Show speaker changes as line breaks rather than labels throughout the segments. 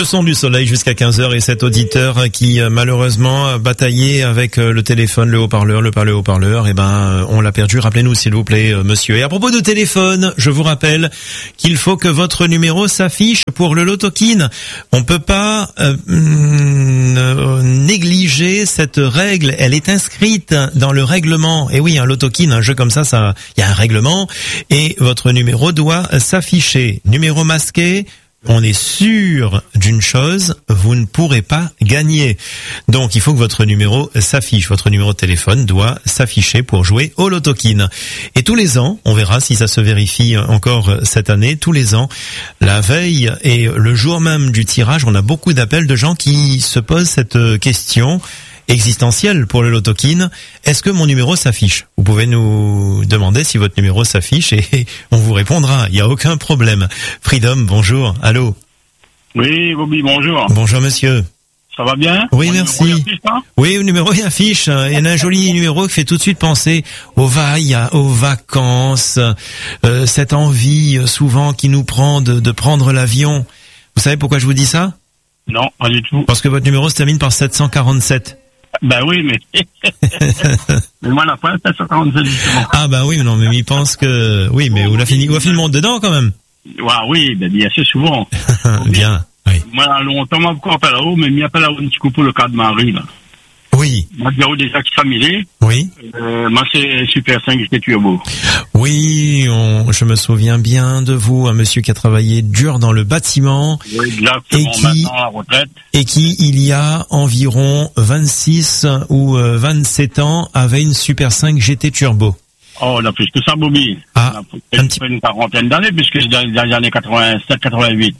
Le son du soleil jusqu'à 15h et cet auditeur qui malheureusement bataillait avec le téléphone, le haut-parleur, on l'a perdu. Rappelez-nous s'il vous plaît, monsieur. Et à propos de téléphone, je vous rappelle qu'il faut que votre numéro s'affiche pour le Loto-Kin. On peut pas négliger cette règle. Elle est inscrite dans le règlement. Et oui, un Loto-Kin, un jeu comme ça, il y a un règlement et votre numéro doit s'afficher. Numéro masqué. On est sûr d'une chose, vous ne pourrez pas gagner. Donc, il faut que votre numéro s'affiche. Votre numéro de téléphone doit s'afficher pour jouer au Loto-Kin. Et tous les ans, on verra si ça se vérifie encore cette année, tous les ans, la veille et le jour même du tirage, on a beaucoup d'appels de gens qui se posent cette question existentielle pour le Loto-Kin. Est-ce que mon numéro s'affiche? Vous pouvez nous demander si votre numéro s'affiche et on vous répondra. Il n'y a aucun problème. Freedom, bonjour. Allô?
Oui, Bobby, bonjour.
Bonjour, monsieur.
Ça va bien?
Oui, merci. Oui, le numéro il affiche. Il y en a un joli numéro qui fait tout de suite penser aux vacances, cette envie souvent qui nous prend de prendre l'avion. Vous savez pourquoi je vous dis ça?
Non, pas du tout.
Parce que votre numéro se termine par 747.
Ben oui, mais... mais moi, la fin, c'est 747, justement.
Ah ben oui, mais non, mais il pense que... Oui, mais vous avez fini le monde dedans, quand même.
Ouais, oui, ben bien sûr, souvent.
Bien, oui.
Moi, longtemps, m'a beaucoup appelé là-haut, mais m'y appelle là-haut un petit coup pour le cas de Marie, là.
Oui.
Moi, là-haut, déjà qui familier.
Oui.
Moi, c'est Super 5, j'étais turbo.
Oui, je me souviens bien de vous, un monsieur qui a travaillé dur dans le bâtiment.
Oui, exactement, maintenant, à la retraite.
Et qui, il y a environ 26 ou 27 ans, avait une Super 5 GT Turbo.
Oh, on a plus que ça, Bobby.
Ah,
on a fait une quarantaine d'années, puisque c'est dans les années 87, 88.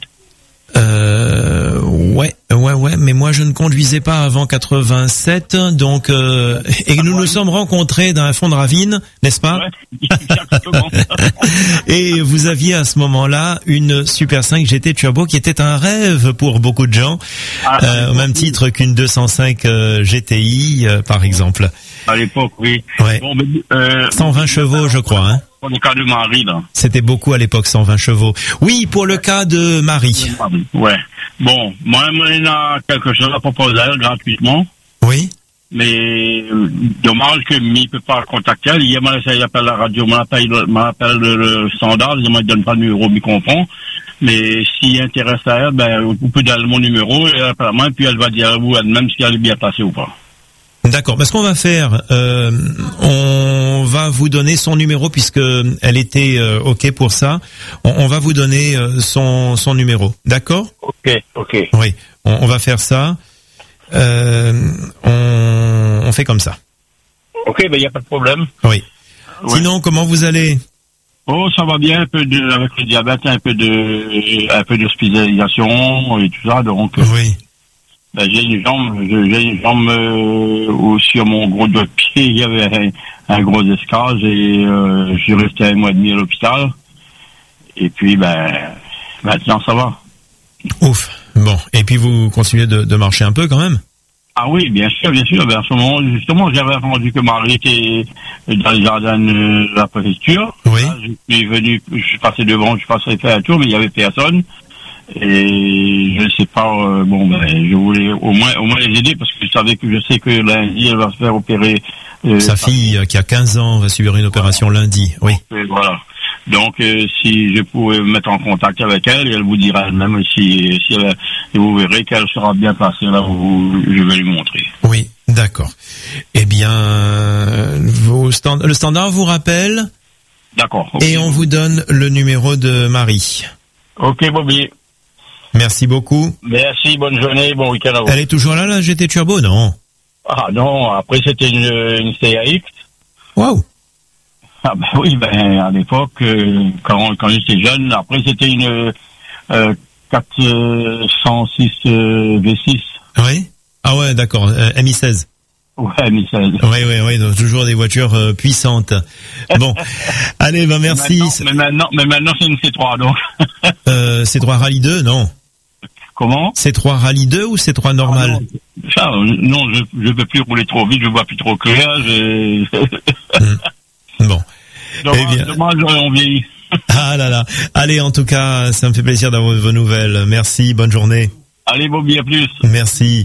Ouais, mais moi je ne conduisais pas avant 87, donc et nous nous sommes rencontrés dans un fond de ravine, n'est-ce pas?
Ouais, exactement.
Et vous aviez à ce moment-là une Super 5 GT Turbo qui était un rêve pour beaucoup de gens, au même titre qu'une 205 GTI par exemple.
À l'époque, oui.
Ouais.
Bon, mais,
120 chevaux, je crois, hein.
Pour le cas de Marie, là.
C'était beaucoup à l'époque, 120 chevaux. Oui, pour le cas de Marie.
Ouais. Bon, moi, il y a quelque chose à proposer à elle gratuitement.
Oui.
Mais, dommage que ne peut pas contacter elle. Hier, moi, il appelle la radio, m'appelle le standard, il me donne pas le numéro, m'y comprend. Mais s'il intéresse à elle, ben, vous pouvez donner mon numéro, et elle appelle à moi, puis elle va dire à vous elle-même si elle est bien placée ou pas.
D'accord. Mais ce qu'on va faire, on va vous donner son numéro puisque elle était OK pour ça. On va vous donner son numéro. D'accord?
OK.
Oui. On va faire ça. On fait comme ça.
OK, ben, il n'y a pas de problème.
Oui.
Ouais.
Sinon, comment vous allez?
Oh, ça va bien, avec le diabète, un peu d'hospitalisation et tout ça, donc.
Oui.
Ben, j'ai une jambe sur mon gros doigt de pied, il y avait un gros escage et je suis resté 1 mois et demi à l'hôpital. Et puis maintenant ça va.
Ouf. Bon, et puis vous continuez de marcher un peu quand même?
Ah oui, bien sûr. Ben, à ce moment, justement, j'avais entendu que Marie était dans les jardins de la préfecture.
Oui.
Là, je suis passé devant, je passais faire un tour, mais il y avait personne. Et je ne sais pas, je voulais au moins les aider parce que je sais que lundi elle va se faire opérer.
Sa fille qui a 15 ans va subir une opération lundi, oui.
Et voilà. Donc si je pouvais me mettre en contact avec elle, et elle vous dira elle-même si elle, et vous verrez qu'elle sera bien placée là où je vais lui montrer.
Oui, d'accord. Eh bien, le standard vous rappelle.
D'accord. Okay.
Et on vous donne le numéro de Marie.
Ok, Bobby.
Merci beaucoup.
Merci, bonne journée, bon week-end à vous.
Elle est toujours là, la GT Turbo, non?
Ah non, après c'était une CAX.
Waouh.
Ah ben oui, à l'époque, quand j'étais jeune, après c'était une 406 V6.
Oui. Ah ouais, d'accord, MI16.
Ouais, MI16.
Oui, donc toujours des voitures puissantes. Bon, allez, merci.
Mais maintenant c'est une C3, donc.
C3 Rallye 2, non?
Comment?
C3 Rallye 2 ou C3 normal?
Non, je peux plus rouler trop vite, je vois plus trop clair.
Bon.
Dommage, on vieillit.
Ah là là. Allez, en tout cas, ça me fait plaisir d'avoir vos nouvelles. Merci, bonne journée.
Allez, Bobby, à plus.
Merci.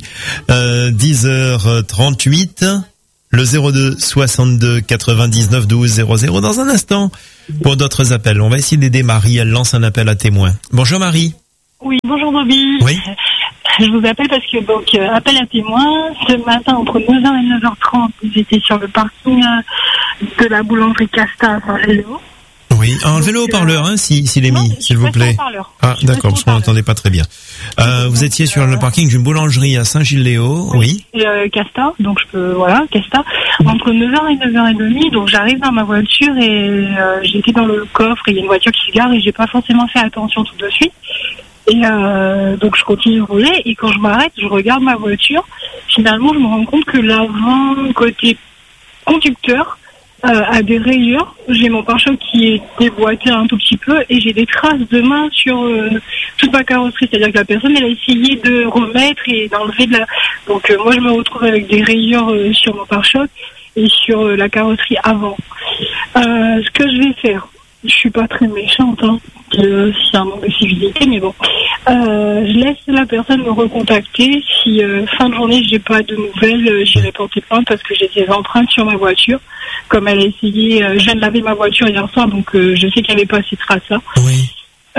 10h38, le 02 62 99 12 00. Dans un instant, pour d'autres appels, on va essayer d'aider Marie. Elle lance un appel à témoins. Bonjour Marie.
Oui, bonjour Bobby.
Oui.
Je vous appelle parce que, appel à témoins, ce matin, entre 9h et 9h30, j'étais sur le parking de la boulangerie Casta à Saint-Léo.
Oui, enlevez le haut-parleur, s'il est mis, s'il vous plaît. Ah, d'accord, parce qu'on n'entendait pas très bien. Vous étiez sur le parking d'une boulangerie à Saint-Gilles-Léo, oui.
Casta, donc Casta. Entre 9h et 9h30, donc j'arrive dans ma voiture et j'étais dans le coffre et il y a une voiture qui se gare et j'ai pas forcément fait attention tout de suite. Et donc je continue de rouler et quand je m'arrête, je regarde ma voiture. Finalement, je me rends compte que l'avant côté conducteur a des rayures. J'ai mon pare-choc qui est déboîté un tout petit peu et j'ai des traces de main sur toute ma carrosserie. C'est-à-dire que la personne, elle a essayé de remettre et d'enlever de la... Donc moi, je me retrouve avec des rayures sur mon pare-choc et sur la carrosserie avant. Ce que je vais faire, je suis pas très méchante, c'est un manque de civilité, mais bon. Je laisse la personne me recontacter. Si fin de journée j'ai pas de nouvelles, j'irai porter plainte parce que j'ai des empreintes sur ma voiture. Comme elle a essayé, je viens de laver ma voiture hier soir, donc je sais qu'il n'y avait pas ces traces-là.
Oui.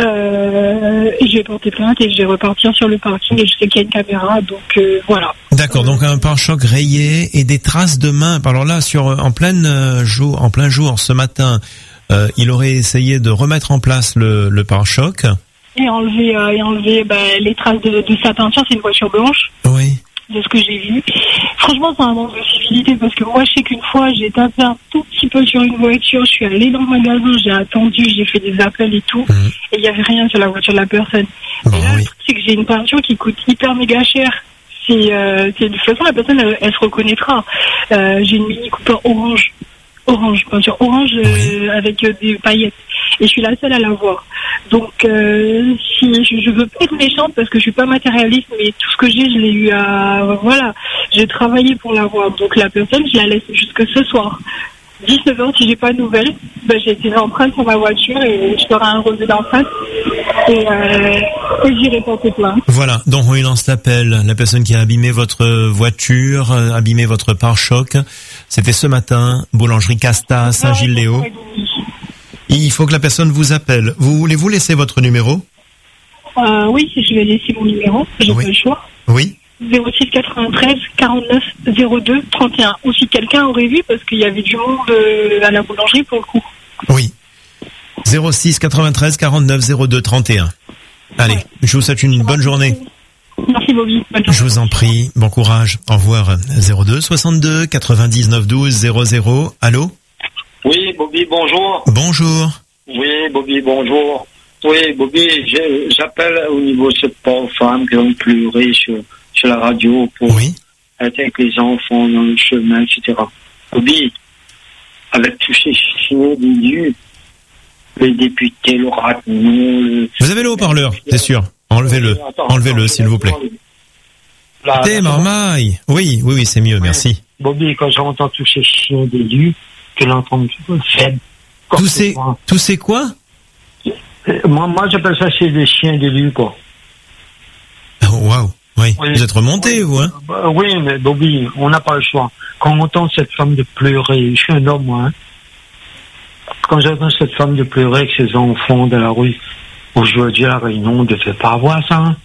Et je vais porter plainte et je vais repartir sur le parking et je sais qu'il y a une caméra, donc voilà.
D'accord, donc un pare-choc rayé et des traces de main. Alors là, en plein jour, ce matin, il aurait essayé de remettre en place le pare-choc.
Et enlever les traces de sa peinture. C'est une voiture blanche.
Oui.
De ce que j'ai vu. Franchement, c'est un manque de civilité parce que moi, je sais qu'une fois, j'ai tapé un tout petit peu sur une voiture. Je suis allée dans le magasin, j'ai attendu, j'ai fait des appels et tout. Et il n'y avait rien sur la voiture de la personne. Et là, le truc, c'est que j'ai une peinture qui coûte hyper méga cher. De toute façon, la personne, elle se reconnaîtra. J'ai une Mini Cooper orange, peinture orange avec des paillettes. Et je suis la seule à la voir. Donc, si je veux pas être méchante parce que je suis pas matérialiste, mais tout ce que j'ai, je l'ai eu j'ai travaillé pour l'avoir. Donc la personne, je la laisse jusque ce soir. 19h, si j'ai pas de nouvelles, j'ai été empreinte sur ma voiture et je ferai un relevé d'empreinte et j'irai porter plainte.
Voilà, donc on lui lance l'appel. La personne qui a abîmé votre voiture, abîmé votre pare-choc, c'était ce matin, boulangerie Casta, Saint-Gilles-Léo. Il faut que la personne vous appelle. Voulez-vous laisser votre numéro?
Oui, je vais laisser mon numéro, j'ai pas le choix.
Oui.
06 93 49 02 31. Ou si quelqu'un aurait vu, parce qu'il y avait du monde à la boulangerie pour le coup.
Oui. 06 93 49 02 31. Allez, je vous souhaite une bonne journée.
Merci Bobby.
Je vous en prie, bon courage. Au revoir. 02 62 99 12 00. Allô?
Oui, Bobby, bonjour.
Bonjour.
Oui, Bobby, bonjour. Oui, Bobby, j'appelle au niveau de cette pauvre femme qui ont pleuré sur la radio pour être avec les enfants dans le chemin, etc. Bobby, avec tous ces chiens d'élus, les députés, le Raton,
Vous avez le haut-parleur, c'est sûr. Enlevez-le. Enlevez-le, s'il vous plaît. T'es marmaille. Oui, c'est mieux, merci.
Bobby, quand j'entends tous ces chiens d'élus, que l'entendre faible.
Tous ces quoi?
Moi, j'appelle ça c'est des chiens d'élus, quoi.
Waouh. Oui. Vous êtes remonté, vous, hein?
Oui, mais Bobby, on n'a pas le choix. Quand on entend cette femme de pleurer, je suis un homme, moi, hein. Quand j'entends cette femme de pleurer avec ses enfants dans la rue, aujourd'hui à la Réunion, on ne fait pas avoir ça, hein?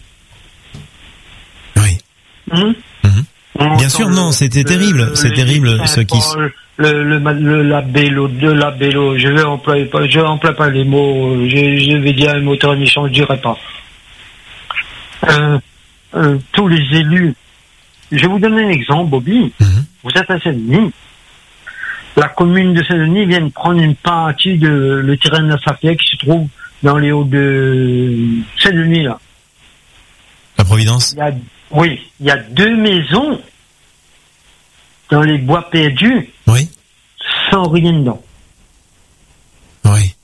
Oui. Bien sûr, non, c'était terrible. C'est terrible, ce qui...
La bélo, je emploie pas les mots, je vais dire un mot très méchant, je dirais pas. Tous les élus, je vais vous donner un exemple, Bobby. Vous êtes à Saint-Denis. La commune de Saint-Denis vient de prendre une partie de le terrain de la Safia qui se trouve dans les hauts de Saint-Denis, là.
La Providence?
Il y a 2 maisons dans les bois perdus.
Oui.
Sans rien dedans.
Oui.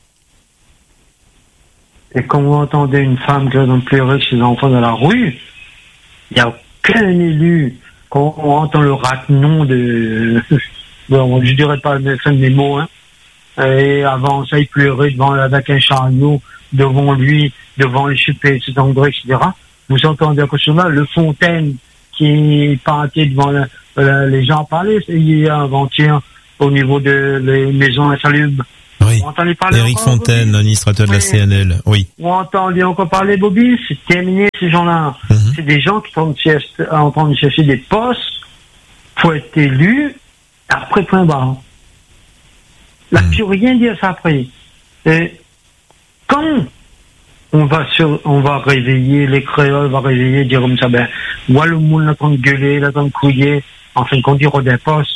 Et quand vous entendez une femme qui va pleurer avec ses enfants dans la rue, il n'y a aucun élu. Quand on entend le ratenon de... Bon, je dirais pas la fin de mes mots, hein. Et avant ça, il pleurait avec un chariot devant lui, devant les super, etc., etc.
vous entendez à cause de là, le Fontaine qui est parti devant les gens parler, il y a avant-hier au niveau de les maisons insalubres.
Oui. Éric Fontaine, administrateur de la CNL. Oui.
Vous entendez encore parler, Bobby? C'est terminé, ces gens-là. C'est des gens qui sont en train de chercher des postes pour être élus après point barre. Là, plus rien dire ça après. Et quand on va réveiller, les créoles va réveiller, dire comme ça, voilà le monde là, quand gueuler, là, quand couiller, en fin de compte, il y aura des postes.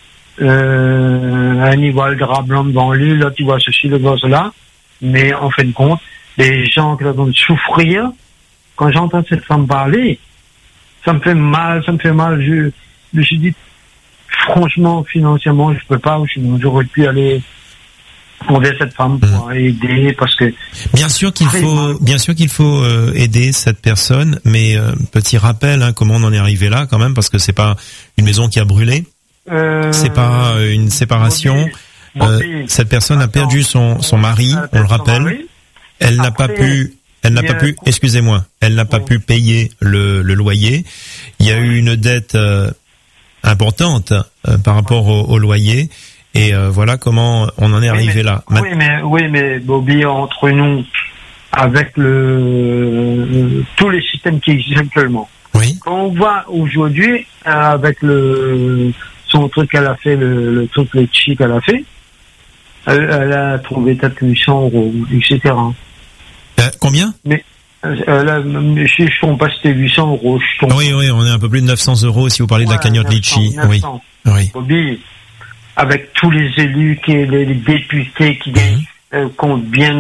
Un niveau de drap blanc devant lui, là tu vois ceci, le gosse là, mais en fin de compte, les gens qui vont souffrir, quand j'entends cette femme parler, ça me fait mal, je me suis dit, franchement, financièrement, je peux pas, sinon j'aurais pu aller fonder cette femme pour aider, parce que...
Bien sûr qu'il faut aider cette personne, mais petit rappel, comment on en est arrivé là quand même, parce que c'est pas une maison qui a brûlé. C'est pas une séparation. Cette personne a perdu son mari, on le rappelle. Elle n'a pas pu, excusez-moi, elle n'a pas pu payer le loyer. Il y a eu une dette importante par rapport au loyer. Et voilà comment on en est arrivé là.
Oui, mais Bobby, entre nous, avec tous les systèmes qui existent actuellement.
Oui.
Quand on voit aujourd'hui avec son truc qu'elle a fait, le truc le chi qu'elle a fait, elle a trouvé peut-être 800 €, etc.
Combien?
Mais si je ne trompe pas, c'était 800 €.
Oui, on est un peu plus de 900 € si vous parlez de la cagnotte Litchi. Oui.
Bobby, avec tous les élus, les députés qui gagnent comptent bien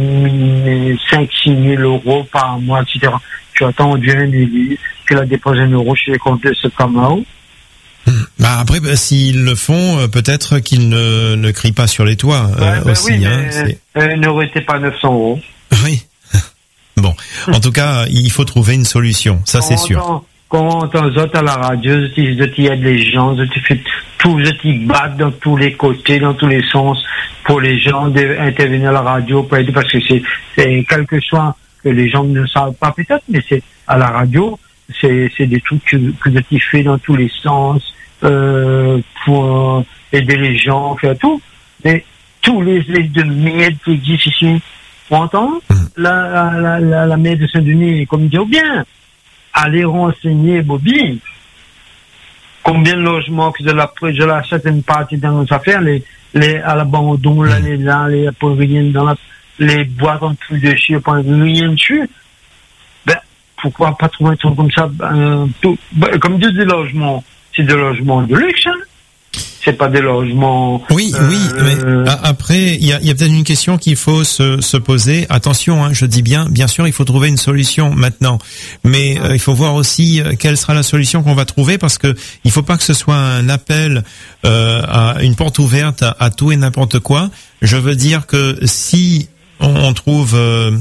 5-6 000 € par mois, etc. Tu attends Dieu un élu, qu'il a déposé 1 € chez les comptes de ce Kamau.
Après, s'ils le font, peut-être qu'ils ne crient pas sur les toits aussi.
Oui, n'aurait été pas 900 €.
Oui. Bon, en tout cas, il faut trouver une solution, ça c'est sûr.
Quand on entend autres à la radio, ils aident les gens, ils battent dans tous les côtés, dans tous les sens, pour les gens d'intervenir à la radio, pour aider, parce que c'est quel que soit que les gens ne savent pas peut-être, mais c'est à la radio, c'est des trucs que tu fais dans tous les sens, pour aider les gens, faire tout. Mais tous les aides de merde qui existent ici, on entend la maire de Saint-Denis, comme dit bien, allez renseigner, Bobby, combien de logements que de la certaine partie dans nos affaires, à l'abandon, les pour rien dans les boîtes en plus de chier, pour rien dessus. Pourquoi pas trouver un truc comme ça, comme dit des logements, c'est des logements de luxe, c'est pas des logements.
Oui, mais après, il y a peut-être une question qu'il faut se poser. Attention, je dis bien sûr, il faut trouver une solution maintenant. Mais il faut voir aussi quelle sera la solution qu'on va trouver, parce que il faut pas que ce soit un appel à une porte ouverte à tout et n'importe quoi. Je veux dire que si on trouve,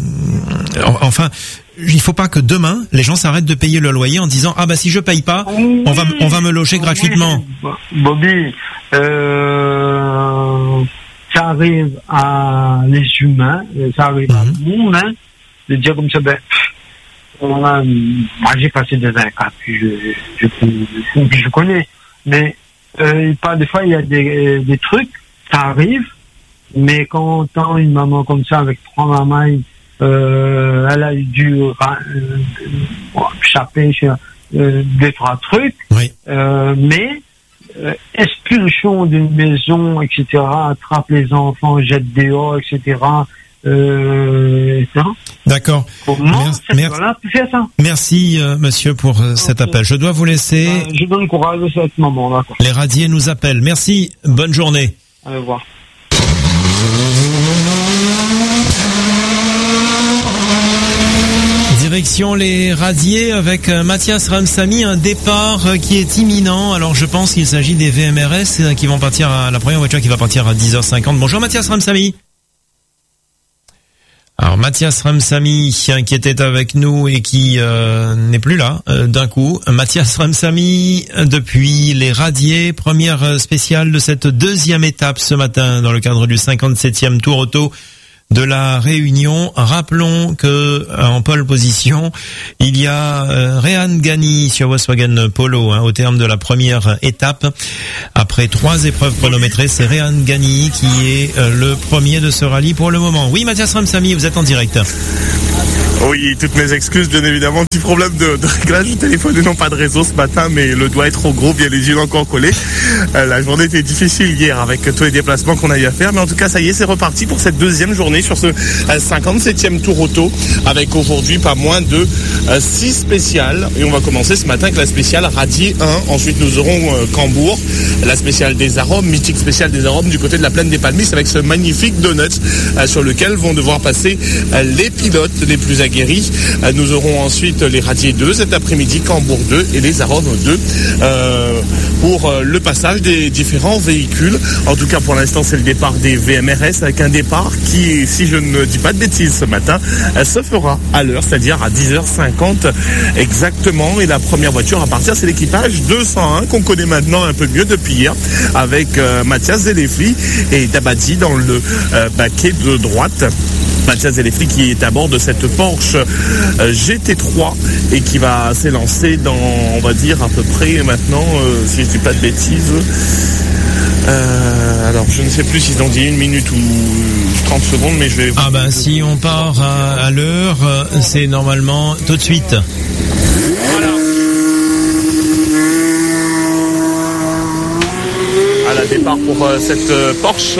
il faut pas que demain les gens s'arrêtent de payer le loyer en disant si je paye pas, on va me loger gratuitement.
Bobby, ça arrive à les humains, ça arrive à tout le monde, de dire comme ça, moi j'ai passé des cas, puis je connais, mais des fois il y a des trucs, ça arrive, mais quand on entend une maman comme ça avec 3 mamans, elle a dû échapper sur 2-3 trucs, mais expulsion d'une maison, etc., attrape les enfants, jette dehors, etc.
D'accord. Merci, monsieur, pour cet appel. Je dois vous laisser.
Je donne courage à ce moment-là.
Les radiers nous appellent. Merci. Bonne journée.
Au revoir.
Direction les radiers avec Mathias Ramsamy, un départ qui est imminent. Alors je pense qu'il s'agit des VMRS qui vont partir la première voiture qui va partir à 10h50. Bonjour Mathias Ramsamy. Alors Mathias Ramsamy qui était avec nous et qui n'est plus là d'un coup. Mathias Ramsamy depuis les radiers, première spéciale de cette deuxième étape ce matin dans le cadre du 57e Tour Auto de la Réunion. Rappelons que en pole position, il y a Rehan Ghani sur Volkswagen Polo au terme de la première étape. Après 3 épreuves chronométrées, c'est Rehan Ghani qui est le premier de ce rallye pour le moment. Oui, Mathias Ramsamy, vous êtes en direct.
Oui, toutes mes excuses, bien évidemment. Petit problème de réglage du téléphone et non pas de réseau ce matin, mais le doigt est trop gros, bien les yeux encore collés. La journée était difficile hier avec tous les déplacements qu'on a eu à faire, mais en tout cas, ça y est, c'est reparti pour cette deuxième journée sur ce 57e Tour Auto, avec aujourd'hui pas moins de 6 spéciales. Et on va commencer ce matin avec la spéciale Radier 1. Ensuite, nous aurons Cambourg, la spéciale des arômes, mythique spéciale des arômes du côté de la plaine des Palmistes, avec ce magnifique donut sur lequel vont devoir passer les pilotes les plus aguerris. Nous aurons ensuite les Radiers 2 cet après-midi, Cambourg 2 et les Arômes 2 pour le passage des différents véhicules. En tout cas, pour l'instant, c'est le départ des VMRS avec un départ qui, si je ne dis pas de bêtises ce matin, se fera à l'heure, c'est-à-dire à 10h50 exactement. Et la première voiture à partir, c'est l'équipage 201 qu'on connaît maintenant un peu mieux depuis hier avec Mathias Zelefli et Dabadi dans le baquet de droite. Mathias Zelefli qui est à bord de cette Porsche GT3 et qui va s'élancer dans, on va dire, à peu près maintenant, si je ne dis pas de bêtises, alors je ne sais plus s'ils ont dit 1 minute ou 30 secondes, mais je vais...
Ah ben si on part à l'heure, c'est normalement tout de suite.
Voilà. Départ pour cette Porsche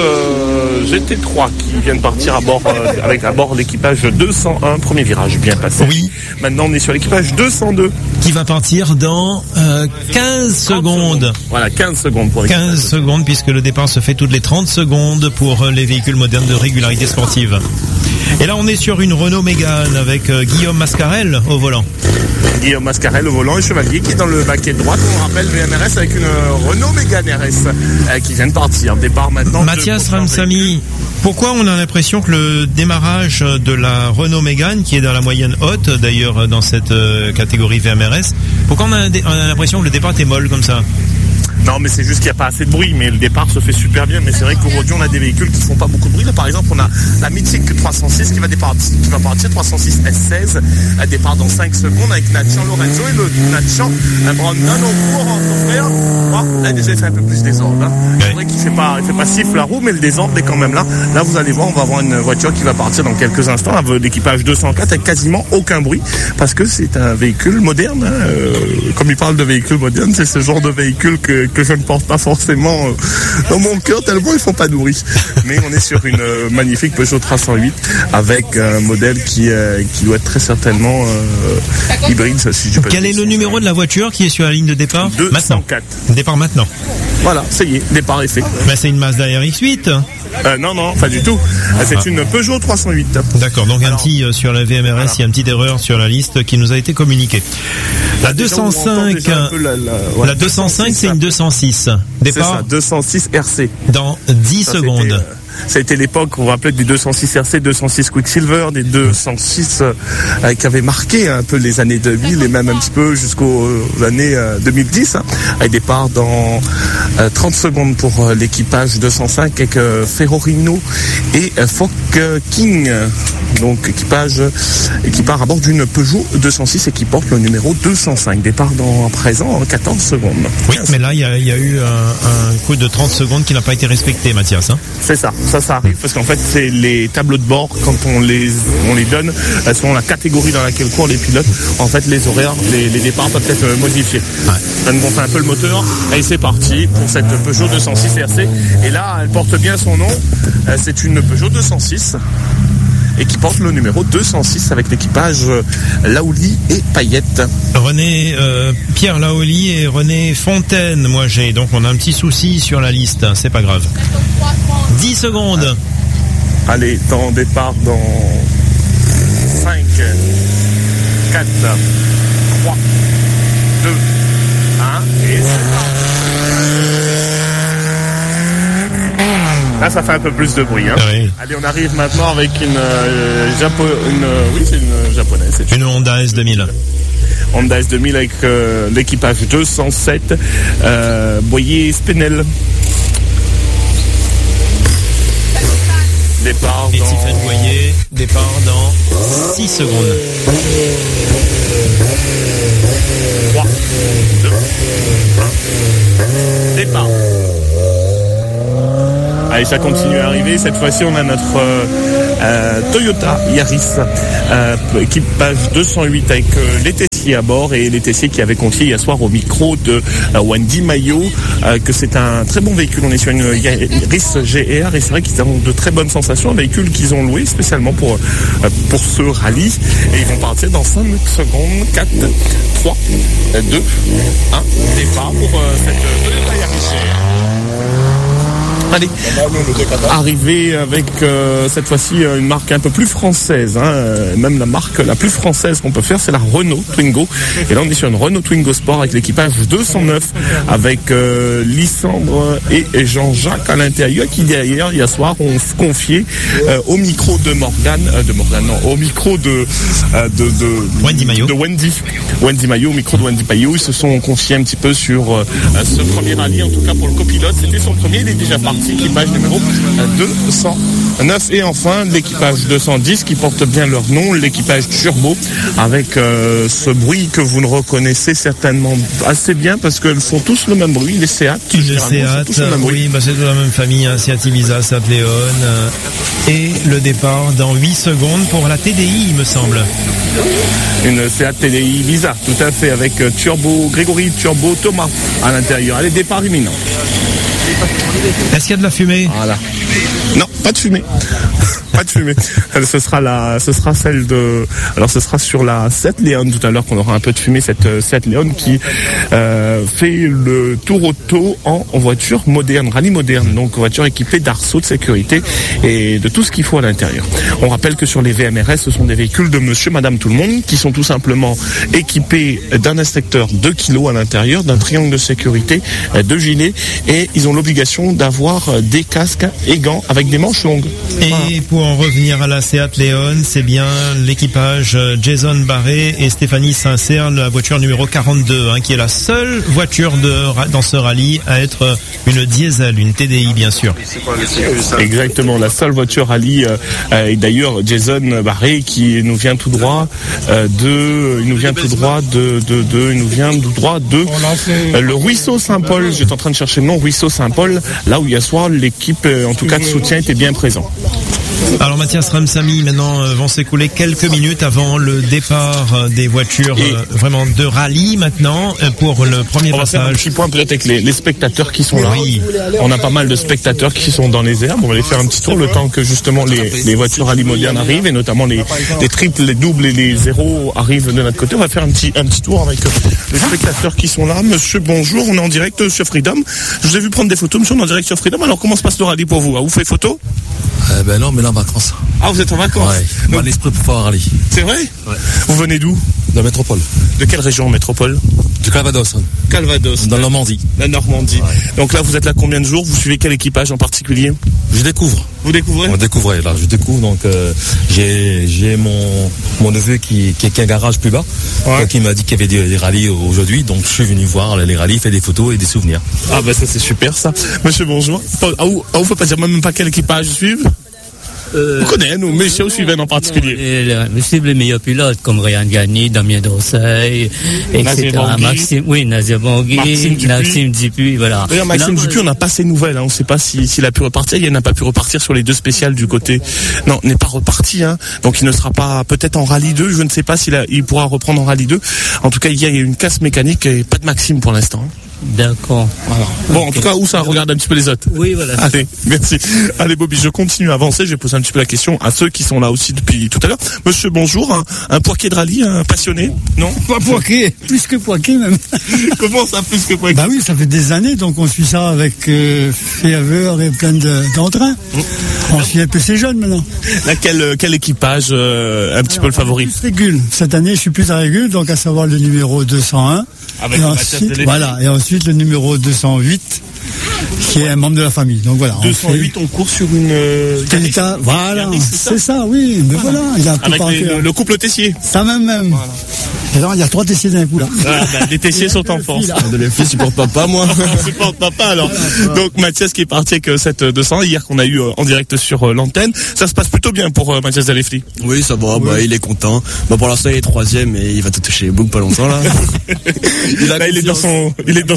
GT3 qui vient de partir à bord avec à bord l'équipage 201, premier virage bien passé.
Oui.
Maintenant on est sur l'équipage 202
qui va partir dans 15 secondes.
Voilà, 15 secondes pour l'équipage.
15 secondes puisque le départ se fait toutes les 30 secondes pour les véhicules modernes de régularité sportive. Et là on est sur une Renault Mégane avec Guillaume Mascarel au volant.
Guillaume Mascarel au volant et Chevalier qui est dans le baquet de droite. On rappelle VMRS avec une Renault Mégane RS qui vient de partir. Départ maintenant.
Mathias Ramsamy, pourquoi on a l'impression que le démarrage de la Renault Mégane, qui est dans la moyenne haute d'ailleurs dans cette catégorie VMRS, pourquoi on a l'impression que le départ est molle comme ça ?
Non, mais c'est juste qu'il n'y a pas assez de bruit, mais le départ se fait super bien. Mais c'est vrai qu'aujourd'hui, on a des véhicules qui ne font pas beaucoup de bruit. Là, par exemple, on a la mythique 306 qui va partir 306 S16, à départ dans 5 secondes avec Natchan Lorenzo et le Natchan Brandon au cours, son frère. Oh, là, déjà, il fait un peu plus désordre. Hein. C'est vrai qu'il ne fait pas siffle la roue, mais le désordre est quand même là. Là, vous allez voir, on va avoir une voiture qui va partir dans quelques instants avec l'équipage 204 avec quasiment aucun bruit parce que c'est un véhicule moderne. Hein. Comme il parle de véhicule moderne, c'est ce genre de véhicule que je ne porte pas forcément dans mon cœur tellement ils font pas nourrir. Mais on est sur une magnifique Peugeot 308 avec un modèle qui doit être très certainement hybride. Si je peux
Quel est le numéro de la voiture qui est sur la ligne de départ ?
204.
Départ maintenant.
Voilà, ça y est, départ est fait.
Ben, c'est une Mazda RX-8.
Non, pas du tout. C'est une Peugeot 308.
D'accord, donc un petit sur la VMRS, voilà. Il y a une petite erreur sur la liste qui nous a été communiquée. La 205, la 205 c'est une 206. Départ.
C'est ça, 206 RC.
Dans 10 secondes.
Ça a été l'époque, vous vous rappelez, des 206 RC, 206 Quicksilver, des 206 qui avaient marqué un peu les années 2000 et même un petit peu jusqu'aux années 2010. Avec départ dans 30 secondes pour l'équipage 205 avec Ferrorino et Fock King. Donc équipage qui part à bord d'une Peugeot 206 et qui porte le numéro 205. Départ à présent en 14 secondes.
Oui, mais là il y a eu un coup de 30 secondes qui n'a pas été respecté, Mathias. Hein.
C'est ça. Ça arrive parce qu'en fait c'est les tableaux de bord quand on les donne selon la catégorie dans laquelle courent les pilotes. En fait les horaires, les départs peuvent être modifiés. Ouais. Ça nous gonfle un peu le moteur et c'est parti pour cette Peugeot 206 RC. Et là elle porte bien son nom. C'est une Peugeot 206. Et qui porte le numéro 206 avec l'équipage Laouli et Payette.
Pierre Laouli et René Fontaine, donc on a un petit souci sur la liste, c'est pas grave. 10 secondes.
Allez, temps départ dans 5, 4, 3, 2, 1 et c'est parti. Là, ça fait un peu plus de bruit. Hein. Oui. Allez, on arrive maintenant avec une japonaise.
Une Honda S2000.
Honda S2000 avec l'équipage 207, Boyer Spinel. départ
Et Tiffany Boyer, départ dans 6 secondes.
3, 2, 1, départ. Allez, ça continue à arriver. Cette fois-ci, on a notre Toyota Yaris, équipage 208 avec les Tessier à bord, et les Tessier qui avaient confié hier soir au micro de Wendy Maillot que c'est un très bon véhicule. On est sur une Yaris GR et c'est vrai qu'ils ont de très bonnes sensations, un véhicule qu'ils ont loué spécialement pour ce rallye, et ils vont partir dans 5 secondes. 4, 3, 2, 1, départ pour cette Toyota Yaris GR. Allez, arrivé avec cette fois-ci une marque un peu plus française, même la marque la plus française qu'on peut faire, c'est la Renault Twingo. Et là on est sur une Renault Twingo Sport avec l'équipage 209 avec Lysandre et Jean-Jacques à l'intérieur, qui derrière hier soir ont confié au micro de au micro de
Wendy Maillot.
Wendy Maillot, au micro de Wendy Maillot. Ils se sont confiés un petit peu sur ce premier rallye, en tout cas pour le copilote, c'était son premier, il est déjà parti. Équipage numéro 209, et enfin l'équipage 210 qui porte bien leur nom, l'équipage Turbo, avec ce bruit que vous ne reconnaissez certainement assez bien parce qu'elles font tous le même bruit, les Seat.
Les Seat, oui, c'est de la même famille, Seat Ibiza, Seat Leon, et le départ dans 8 secondes pour la TDI, il me semble.
Une Seat TDI Ibiza, tout à fait, avec Grégory Turbo Thomas à l'intérieur. Allez, départ imminent.
Est-ce qu'il y a de la fumée?
Voilà. Non, pas de fumée. Pas de fumée. Ce sera celle de. Alors ce sera sur la Seat Leon tout à l'heure qu'on aura un peu de fumée, cette Seat Leon qui fait le tour auto en voiture moderne, rallye moderne, donc voiture équipée d'arceaux de sécurité et de tout ce qu'il faut à l'intérieur. On rappelle que sur les VMRS, ce sont des véhicules de monsieur, madame, tout le monde, qui sont tout simplement équipés d'un inspecteur 2 kg à l'intérieur, d'un triangle de sécurité, de gilets, et ils ont l'obligation d'avoir des casques et gants avec des manches longues.
Et pour en revenir à la Seat Leon, c'est bien l'équipage Jason Barré et Stéphanie Sincère, la voiture numéro 42, qui est la seule voiture dans ce rallye à être une diesel, une TDI bien sûr.
Exactement, la seule voiture rallye, et d'ailleurs Jason Barré qui nous vient tout droit de le Ruisseau Saint-Paul. J'étais en train de chercher le nom, Ruisseau Saint-Paul, là où hier soir l'équipe, en tout cas de soutien, était bien présent.
Alors Mathias Ramsamy, maintenant vont s'écouler quelques minutes avant le départ des voitures vraiment de rallye maintenant pour le premier passage. On va faire un
petit point peut-être avec les spectateurs qui sont là. Oui. On a pas mal de spectateurs qui sont dans les airs. On va aller faire un petit tour le temps que justement les voitures rallye modernes arrivent, et notamment les triples, les doubles et les zéros arrivent de notre côté. On va faire un petit tour avec les spectateurs qui sont là. Monsieur, bonjour, on est en direct sur Freedom. Je vous ai vu prendre des photos, monsieur, on est en direct sur Freedom. Alors comment se passe le rallye pour vous? Vous faites photo?
Ben non, mais là en vacances.
Ah, vous êtes en vacances?
Ouais, moi l'esprit pour faire un rallye.
C'est vrai? Ouais. Vous venez d'où?
De la métropole.
De quelle région métropole?
Du Calvados.
Calvados.
Dans la Normandie.
La Normandie. Ouais. Donc là, vous êtes là combien de jours? Vous suivez quel équipage en particulier?
Je découvre.
Vous découvrez?
On découvre, là, je découvre. Donc j'ai mon neveu qui a un garage plus bas, qui m'a dit qu'il y avait des rallyes aujourd'hui. Donc je suis venu voir les rallyes, faire des photos et des souvenirs.
Ah ben ça c'est super ça. Monsieur, bonjour. On peut pas dire même pas quel équipage suivre? Vous connaissez, nous, messieurs, vous suivez en particulier?
Nous suivons les meilleurs pilotes, comme Ryan Gagny, Damien Dorseil, etc. Nazir Bangui, Maxime Dupuis, voilà.
D'ailleurs, Maxime Dupuis, on n'a pas ses nouvelles, on ne sait pas s'il a pu repartir. Il n'a pas pu repartir sur les 2 spéciales du côté. Non, n'est pas reparti, Donc il ne sera pas, peut-être en rallye 2, je ne sais pas il pourra reprendre en rallye 2. En tout cas, il y a une casse mécanique et pas de Maxime pour l'instant.
D'accord.
Voilà. Bon, en tout cas, où ça regarde un petit peu les autres.
Oui, voilà.
Allez, merci. Allez, Bobby, je continue à avancer. Je vais poser un petit peu la question à ceux qui sont là aussi depuis tout à l'heure. Monsieur, bonjour. Un poiquet de rallye, un passionné? Non?
Pas poiquet. Plus que poiquet, même.
Comment ça, plus que poiquet?
Bah oui, ça fait des années, donc on suit ça avec ferveur et plein d'entrain. On suit un peu ces jeunes maintenant.
Là, quel équipage, un petit peu le favori?
Plus régule. Cette année, je suis plus à régule, donc à savoir le numéro 201. Avec et ensuite le numéro 208 qui est un membre de la famille. Donc voilà.
208, on court sur une...
Voilà, c'est ça, oui. Mais voilà, il a
avec le couple Tessier.
Ça même. Voilà. Et alors, il y a 3 Tessiers d'un coup là.
Les Tessiers sont en force.
Les filles supportent papa, moi.
Supporte papa alors. Donc Mathias qui est parti avec cette 200 hier qu'on a eu en direct sur l'antenne. Ça se passe plutôt bien pour Mathias Dalefli.
Oui, ça va. Oui. Il est content. Pour l'instant, il est 3e et il va te toucher les boucles pas longtemps là.
Il est dans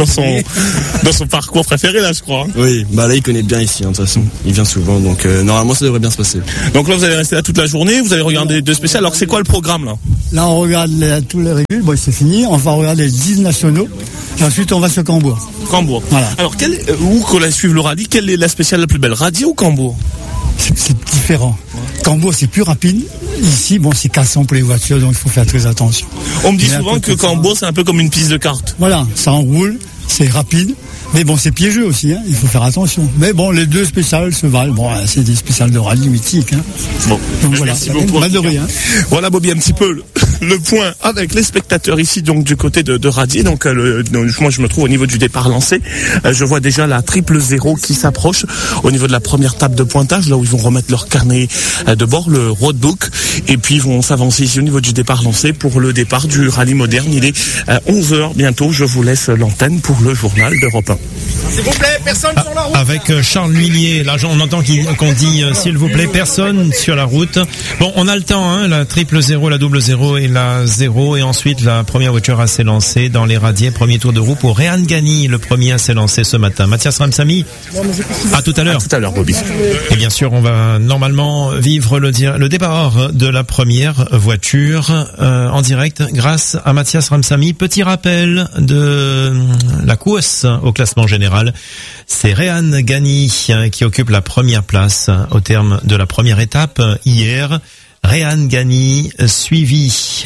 son parcours préféré là, je crois.
Oui, là il connaît bien ici. De toute façon, il vient souvent. Donc normalement, ça devrait bien se passer.
Donc là, vous allez rester là toute la journée. Vous allez regarder 2 spéciales. Alors c'est quoi le programme là?
Là, on regarde tous les régules. Bon, c'est fini. On va regarder les 10 nationaux. Et ensuite, on va sur Cambourg.
Voilà. Alors, où qu'on la suive le rallye, quelle est la spéciale la plus belle, Radier ou Cambourg?
C'est différent. Cambourg, c'est plus rapide. Ici, c'est cassant pour les voitures, donc il faut faire très attention.
On me dit souvent que Cambourg, c'est un peu comme une piste de cartes.
Voilà, ça enroule, c'est rapide. Mais c'est piégeux aussi, il faut faire attention. Mais les 2 spéciales se valent. C'est des spéciales de rallye mythiques. Donc voilà, mal de rien.
Voilà Bobby, un petit peu le point avec les spectateurs ici, donc du côté de Radier. Donc moi je me trouve au niveau du départ lancé. Je vois déjà la 000 qui s'approche au niveau de la première table de pointage, là où ils vont remettre leur carnet de bord, le roadbook. Et puis ils vont s'avancer ici au niveau du départ lancé pour le départ du rallye moderne. Il est 11h bientôt. Je vous laisse l'antenne pour le journal d'Europe 1.
S'il vous plaît, personne sur la route.
Avec Charles Huillier, là on entend qu'on dit s'il vous plaît, personne sur la route. Bon, on a le temps, la 000, la 00 et la 0, et ensuite la première voiture à s'élancer dans les radiers. Premier tour de roue pour Rehan Ghani, le premier à s'élancer ce matin. Mathias Ramsamy, à tout à l'heure.
À tout à l'heure, Bobby.
Et bien sûr, on va normalement vivre le départ de la première voiture en direct grâce à Mathias Ramsamy. Petit rappel de la course au classement général. C'est Rehan Ghani qui occupe la première place au terme de la première étape hier. Rehan Ghani suivi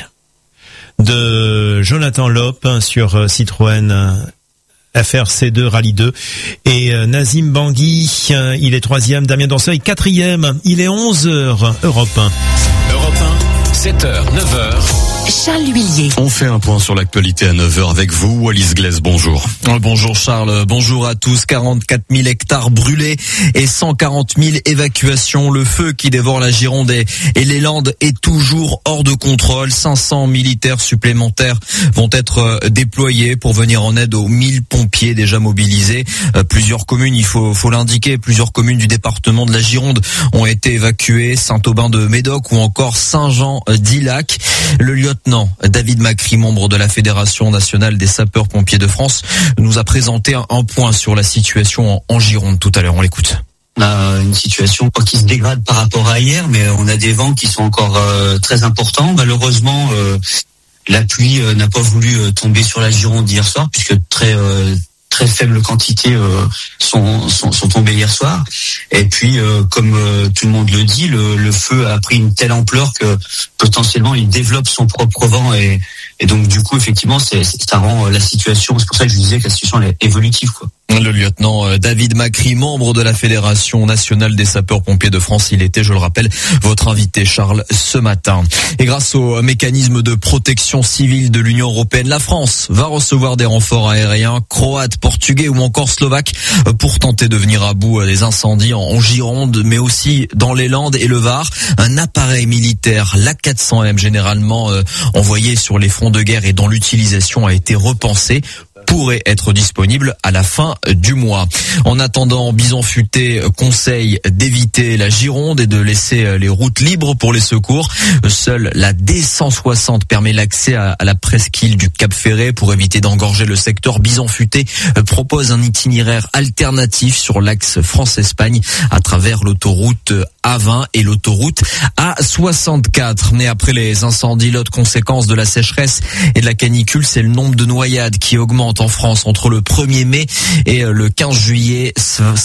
de Jonathan Lope sur Citroën FRC2 Rallye 2 et Nazim Bangui, il est 3e, Damien Danseuil 4e, il est 11h. Europe 1.
Europe 1, 7h, 9h.
Charles Huillier.
On fait un point sur l'actualité à 9h avec vous, Wallis Glaise, bonjour.
Bonjour Charles, bonjour à tous. 44 000 hectares brûlés et 140 000 évacuations. Le feu qui dévore la Gironde et les Landes est toujours hors de contrôle. 500 militaires supplémentaires vont être déployés pour venir en aide aux 1000 pompiers déjà mobilisés. Plusieurs communes, il faut l'indiquer, plusieurs communes du département de la Gironde ont été évacuées. Saint-Aubin-de-Médoc ou encore Saint-Jean-d'Illac. Le lieutenant David Macri, membre de la Fédération nationale des sapeurs-pompiers de France, nous a présenté un point sur la situation en Gironde tout à l'heure. On l'écoute.
On a une situation qui se dégrade par rapport à hier, mais on a des vents qui sont encore très importants. Malheureusement, la pluie n'a pas voulu tomber sur la Gironde hier soir, puisque très faible quantité sont tombées hier soir. Et puis, comme tout le monde le dit, le feu a pris une telle ampleur que potentiellement il développe son propre vent et donc du coup effectivement ça rend la situation. C'est pour ça que je disais que la situation elle est évolutive, quoi.
Le lieutenant David Macri, membre de la Fédération nationale des sapeurs-pompiers de France, il était, je le rappelle, votre invité Charles ce matin. Et grâce au mécanisme de protection civile de l'Union européenne, la France va recevoir des renforts aériens croates, portugais ou encore slovaques pour tenter de venir à bout des incendies en Gironde, mais aussi dans les Landes et le Var. Un appareil militaire, l'A400M, généralement envoyé sur les fronts de guerre et dont l'utilisation a été repensée, pourrait être disponible à la fin du mois. En attendant, Bison Futé conseille d'éviter la Gironde et de laisser les routes libres pour les secours. Seule la D160 permet l'accès à la presqu'île du Cap Ferret pour éviter d'engorger le secteur. Bison Futé propose un itinéraire alternatif sur l'axe France-Espagne à travers l'autoroute A20 et l'autoroute A64. Mais après les incendies, l'autre conséquence de la sécheresse et de la canicule, c'est le nombre de noyades qui augmente en France. Entre le 1er mai et le 15 juillet,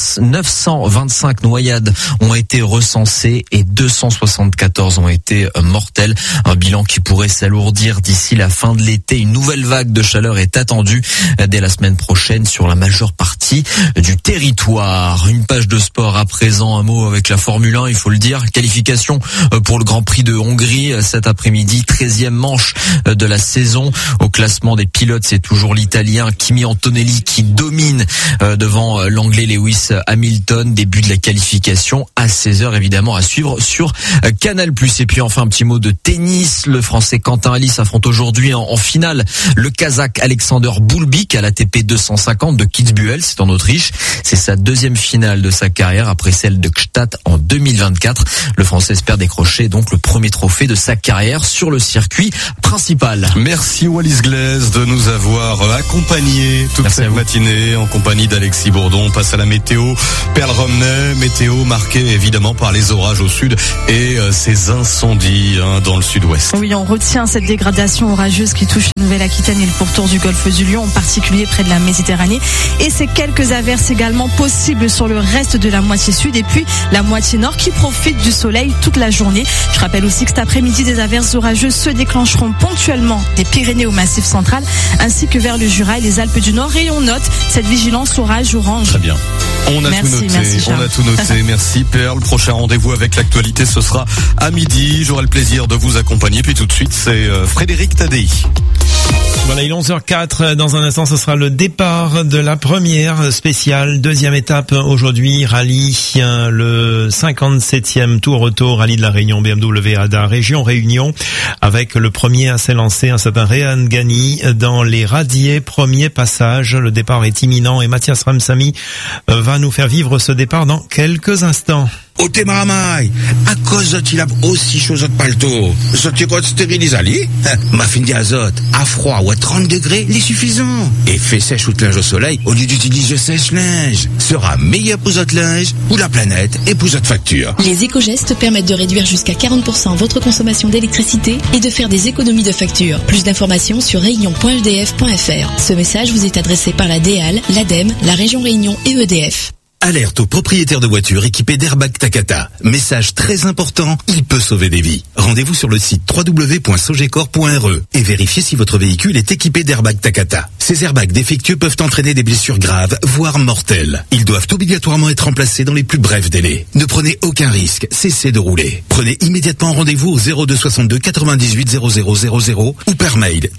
925 noyades ont été recensées et 274 ont été mortelles. Un bilan qui pourrait s'alourdir d'ici la fin de l'été. Une nouvelle vague de chaleur est attendue dès la semaine prochaine sur la majeure partie partie du territoire. Une page de sport à présent, un mot avec la Formule 1, il faut le dire. Qualification pour le Grand Prix de Hongrie cet après-midi, 13e manche de la saison. Au classement des pilotes, c'est toujours l'Italien Kimi Antonelli qui domine devant l'Anglais Lewis Hamilton. Début de la qualification à 16h évidemment à suivre sur Canal+. Et puis enfin un petit mot de tennis. Le Français Quentin Halys affronte aujourd'hui en finale le Kazakh Alexander Boulbik à l'ATP 250 de Kitzbühel, c'est en Autriche. C'est sa deuxième finale de sa carrière après celle de Gstaad en 2024. Le Français espère décrocher donc le premier trophée de sa carrière sur le circuit principal.
Merci Wallis Glaise de nous avoir accompagnés toute cette matinée en compagnie d'Alexis Bourdon. On passe à la météo. Perle Romney, météo marquée évidemment par les orages au sud et ces incendies dans le sud-ouest.
Oui, on retient cette dégradation orageuse qui touche la Nouvelle-Aquitaine et le pourtour du golfe du Lion, en particulier près de la Méditerranée. Et ces quelques averses également possibles sur le reste de la moitié sud et puis la moitié nord qui profite du soleil toute la journée. Je rappelle aussi que cet après-midi, des averses orageuses se déclencheront ponctuellement des Pyrénées au Massif central ainsi que vers le Jura et les Alpes du Nord. Et on note cette vigilance orage orange.
Très bien. On a tout noté. Merci Perle. Prochain rendez-vous avec l'actualité, ce sera à midi. J'aurai le plaisir de vous accompagner. Puis tout de suite, c'est Frédéric Tadei.
Voilà, il est 11h04. Dans un instant, ce sera le départ de la première spéciale. Deuxième étape aujourd'hui, rallye, le 57e tour auto, rallye de la Réunion BMW ADA Région Réunion, avec le premier à s'élancer, un certain Réan Gani, dans les radiers, premier passage. Le départ est imminent et Mathias Ramsamy va nous faire vivre ce départ dans quelques instants.
Au Témaramai, à cause de il a aussi chose de palto. Ça tu comptes stériliser ali? Ma fin d'azote, à froid ou à 30 degrés, il est suffisant. Et fait sèche ou de linge au soleil, au lieu d'utiliser sèche-linge, sera meilleur pour votre linge, pour la planète et pour votre facture.
Les éco-gestes permettent de réduire jusqu'à 40% votre consommation d'électricité et de faire des économies de facture. Plus d'informations sur réunion.edf.fr. Ce message vous est adressé par la DEAL, l'ADEME, la région Réunion et EDF.
Alerte aux propriétaires de voitures équipées d'Airbag Takata. Message très important, il peut sauver des vies. Rendez-vous sur le site www.sogecor.re et vérifiez si votre véhicule est équipé d'Airbag Takata. Ces airbags défectueux peuvent entraîner des blessures graves, voire mortelles. Ils doivent obligatoirement être remplacés dans les plus brefs délais. Ne prenez aucun risque, cessez de rouler. Prenez immédiatement rendez-vous au 02 62 98 0000 ou par mail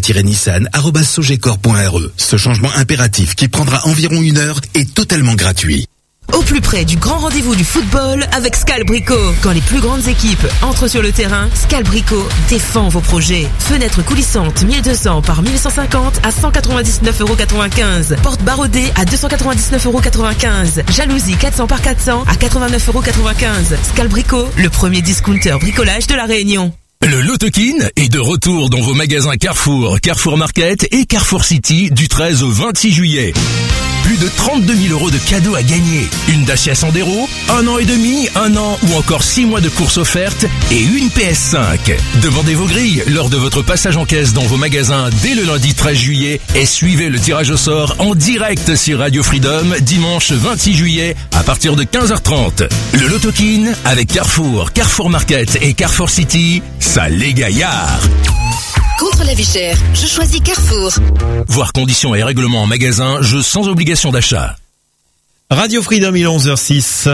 takata-nissan@sogecor.re. Ce changement impératif qui prendra environ 1 heure est totalement gratuit.
Au plus près du grand rendez-vous du football avec Scalbrico. Quand les plus grandes équipes entrent sur le terrain, Scalbrico défend vos projets. Fenêtre coulissante 1200 par 1150 à 199,95 €. Porte barodée à 299,95 €. Jalousie 400 par 400 à 89,95 €. Scalbrico, le premier discounter bricolage de la Réunion.
Le Lotokin est de retour dans vos magasins Carrefour, Carrefour Market et Carrefour City du 13 au 26 juillet. Plus de 32 000 € de cadeaux à gagner. Une Dacia Sandero, 1 an et demi, 1 an ou encore 6 mois de course offerte et une PS5. Demandez vos grilles lors de votre passage en caisse dans vos magasins dès le lundi 13 juillet et suivez le tirage au sort en direct sur Radio Freedom dimanche 26 juillet à partir de 15h30. Le Lotokin avec Carrefour, Carrefour Market et Carrefour City, ça les gaillards.
Contre la vie chère, je choisis Carrefour.
Voir conditions et règlements en magasin, jeu sans obligation d'achat.
Radio Freedom, il est 11h06.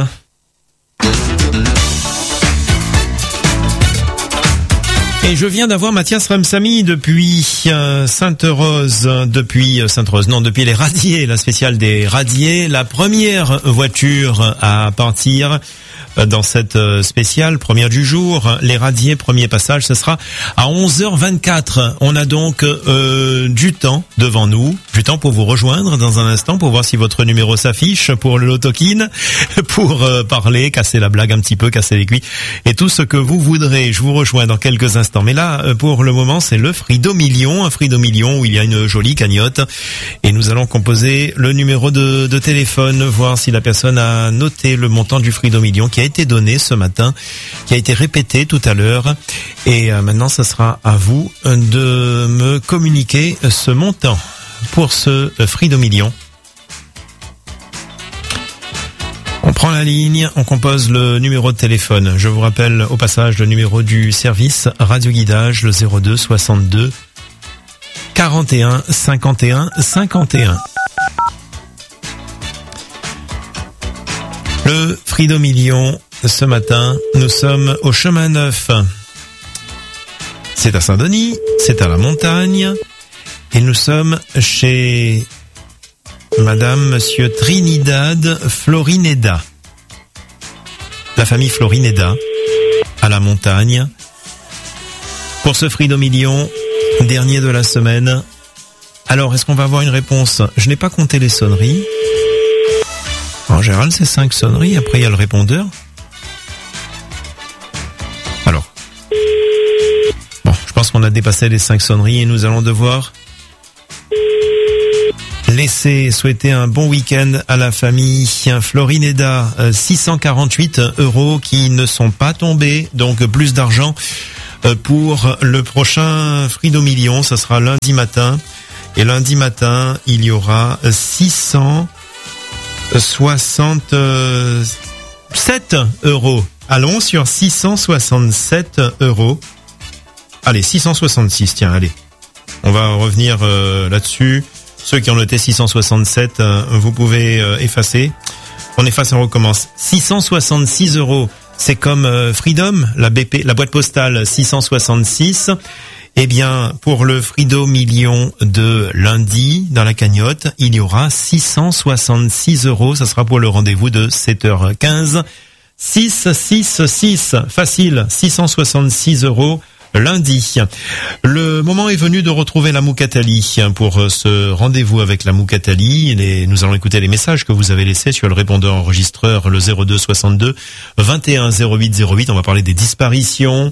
Et je viens d'avoir Mathias Ramsamy depuis Sainte-Rose, depuis les Radiers, la spéciale des Radiers, la première voiture à partir dans cette spéciale, première du jour, les Radiers, premier passage, ce sera à 11h24. On a donc du temps devant nous, du temps pour vous rejoindre dans un instant, pour voir si votre numéro s'affiche pour le Lotokin, pour parler, casser la blague un petit peu, casser les cuits, et tout ce que vous voudrez. Je vous rejoins dans quelques instants. Mais là, pour le moment, c'est le Frido Million, un Frido Million où il y a une jolie cagnotte, et nous allons composer le numéro de téléphone, voir si la personne a noté le montant du Frido Million qui a été donné ce matin, qui a été répété tout à l'heure, et maintenant ce sera à vous de me communiquer ce montant pour ce Frido Million. On prend la ligne, on compose le numéro de téléphone. Je vous rappelle au passage le numéro du service Radio Guidage, le 02 62 41 51 51. Le Frido Million, ce matin, nous sommes au Chemin Neuf. C'est à Saint-Denis, c'est à la montagne, et nous sommes chez Madame, Monsieur Trinidad Florineda. La famille Florineda, à la montagne. Pour ce Frido Million, dernier de la semaine. Alors, est-ce qu'on va avoir une réponse? Je n'ai pas compté les sonneries. En général, c'est 5 sonneries. Après, il y a le répondeur. Alors. Bon, je pense qu'on a dépassé les 5 sonneries et nous allons devoir laisser souhaiter un bon week-end à la famille Florineda. 648 € qui ne sont pas tombés. Donc, plus d'argent pour le prochain Frido Million. Ça sera lundi matin. Et lundi matin, il y aura 667 €. Allons sur 667 €. Allez, 666, tiens, allez. On va revenir là-dessus. Ceux qui ont noté 667, vous pouvez effacer. On efface et on recommence. 666 €. C'est comme Freedom, la boîte postale 666. Eh bien, pour le Frido Million de lundi, dans la cagnotte, il y aura 666 €. Ça sera pour le rendez-vous de 7h15. 666, facile, 666 € lundi. Le moment est venu de retrouver la Moukatali pour ce rendez-vous avec la Moukatali. Nous allons écouter les messages que vous avez laissés sur le répondeur enregistreur, le 02 62 21 08 08. On va parler des disparitions,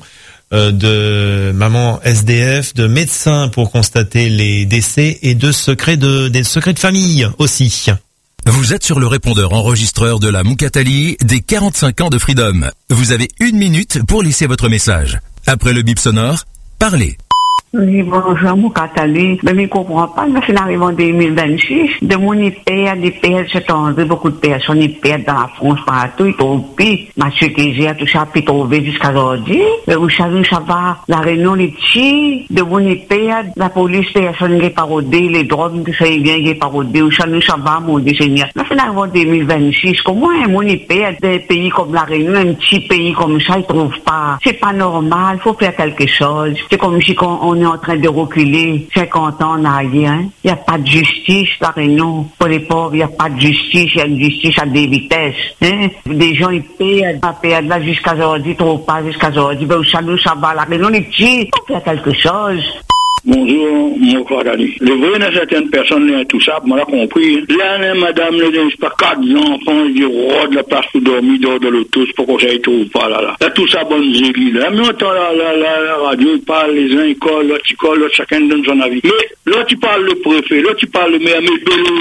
de maman SDF, de médecins pour constater les décès et des secrets de famille aussi.
Vous êtes sur le répondeur enregistreur de la Moukatali des 45 ans de Freedom. Vous avez 1 minute pour laisser votre message. Après le bip sonore, parlez.
Oui, bonjour, Moukatali. Mais je ne comprends pas, mais c'est l'arrivée en 2026. De mon IPA, des pays se tendent, beaucoup de personnes IPA dans la France, partout, ils trouvent, Mathieu Kézia, tout ça, puis trouvé jusqu'à aujourd'hui. Vous savez, ça va, la réunion, les petits, de mon IPA, la police, personne qui est parodée, les drogues, tout ça, il vient, qui est parodé, vous savez, ça va, mon Dieu Seigneur. Mais c'est l'arrivée en 2026. Comment mon IPA, des pays comme la Réunion, un petit pays comme ça, ils trouvent pas. C'est pas normal, faut faire quelque chose. C'est comme si on est en train de reculer 50 ans en arrière. Il n'y a pas de justice, la Réunion. Pour les pauvres, il n'y a pas de justice. Il y a une justice à des vitesses. Des gens, ils payent là jusqu'à aujourd'hui, trop pas jusqu'à aujourd'hui. Ben, ça va, la Réunion, les petits, faut faire quelque chose.
Bonjour, mon Moukatali. Le vrai, dans certaines personnes, tout ça, moi, j'ai compris. Là, madame, ne donne pas 4 enfants, ils rôdent la place pour dormir, dehors de l'autos, pour qu'on s'aille trouve pas, là. Là, tout ça, bonne zélie, là. Mais on entend la radio, ils parlent, les uns, ils collent, l'autre, chacun donne son avis. Mais, là, tu parles le préfet, là, tu parles le maire, mais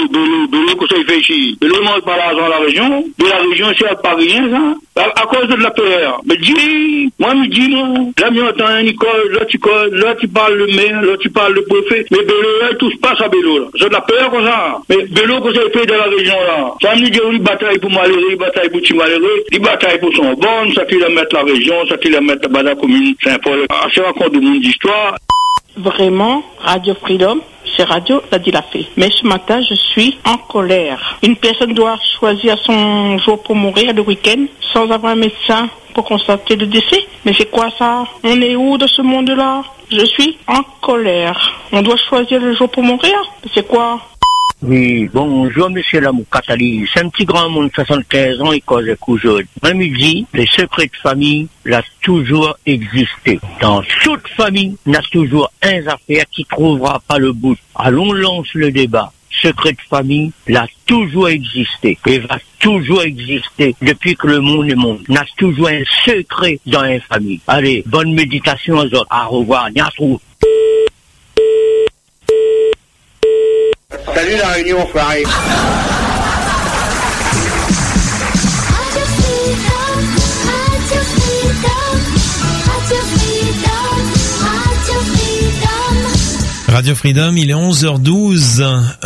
Bélo, que ça, il fait ici. Bélo, mange pas l'argent de la région. De la région, c'est pas rien, ça. À cause de la PR. Mais dis, moi, me dis, non. Là, mais on entend Nicole, là, tu parles le maire, là, tu parles le préfet, mais Bélo, là, il touche pas à Bélo, là. C'est de la peur comme ça. Mais Bélo, que ça fait de la région, là. Ça me dit, il bataille pour malheureux, il bataille pour petit malheureux, il bataille pour son bon, ça qu'il a mettre la région, ça qu'il a mettre la commune Saint-Paul. C'est encore de mon histoire.
Vraiment, Radio Freedom, c'est Radio l'a dit la fée. Mais ce matin, je suis en colère. Une personne doit choisir son jour pour mourir le week-end sans avoir un médecin pour constater le décès. Mais c'est quoi ça? On est où de ce monde-là? Je suis en colère. On doit choisir le jour pour mourir? C'est quoi?
Oui, bonjour monsieur la Moukatali. C'est un petit grand monde, 75 ans, il cause coujoune. Moi, me dit, les secrets de famille, l'a toujours existé. Dans toute famille, il y a toujours un affaire qui trouvera pas le bout. Allons lance le débat. Secret de famille, l'a toujours existé et va toujours exister depuis que le monde est monde. Il y a toujours un secret dans une famille. Allez, bonne méditation aux autres. Au revoir, Niatrou.
Salut la Réunion, frère.
Radio Freedom, il est 11h12,